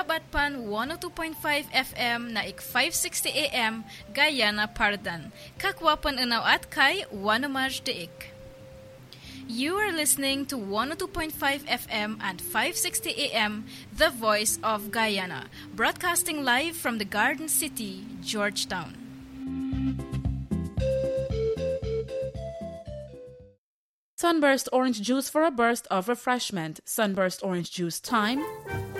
Nabatpan 102.5 FM na ik 560 AM Guyana Pardan. Kakwapan unaw at kay Wanamaj Deik. You are listening to 102.5 FM and 560 AM, The Voice of Guyana, broadcasting live from the Garden City, Georgetown. Sunburst orange juice for a burst of refreshment. Sunburst orange juice time